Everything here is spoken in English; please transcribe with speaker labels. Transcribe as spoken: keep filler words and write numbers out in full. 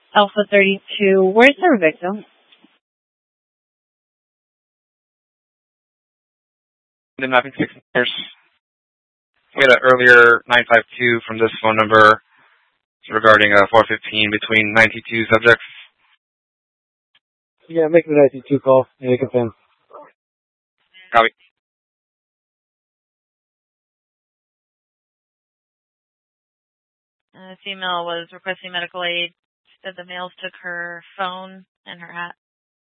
Speaker 1: Alpha thirty-two, where's their victim?
Speaker 2: The mapping six years. We had an earlier nine five two from this phone number regarding a four fifteen between ninety-two subjects.
Speaker 3: Yeah, make the ninety-two call. Yeah, confirm.
Speaker 2: Copy.
Speaker 4: Uh, the female was requesting medical aid. Said the males took her phone and her hat.